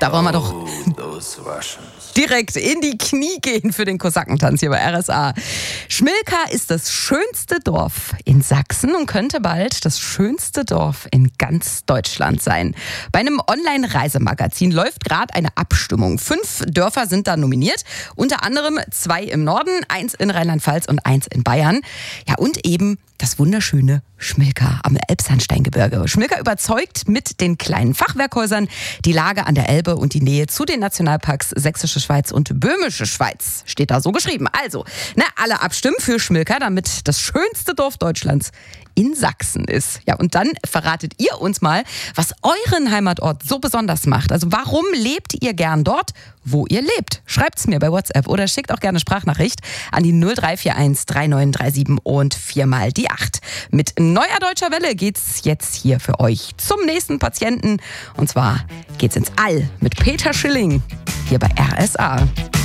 Da wollen wir doch direkt in die Knie gehen für den Kosakentanz hier bei RSA. Schmilka ist das schönste Dorf in Sachsen und könnte bald das schönste Dorf in ganz Deutschland sein. Bei einem Online-Reisemagazin läuft gerade eine Abstimmung. 5 Dörfer sind da nominiert, unter anderem 2 im Norden, 1 in Rheinland-Pfalz und 1 in Bayern. Ja, und eben das wunderschöne Schmilka am Elbsandsteingebirge. Schmilka überzeugt mit den kleinen Fachwerkhäusern, die Lage an der Elbe und die Nähe zu den Nationalparks Sächsische Schweiz und Böhmische Schweiz. Steht da so geschrieben. Also, alle abstimmen für Schmilka, damit das schönste Dorf Deutschlands in Sachsen ist. Ja, und dann verratet ihr uns mal, was euren Heimatort so besonders macht. Also warum lebt ihr gern dort, wo ihr lebt? Schreibt's mir bei WhatsApp oder schickt auch gerne Sprachnachricht an die 0341 3937 und 4 mal die 8. Mit neuer Deutscher Welle geht's jetzt hier für euch zum nächsten Patienten. Und zwar geht's ins All mit Peter Schilling hier bei RSA.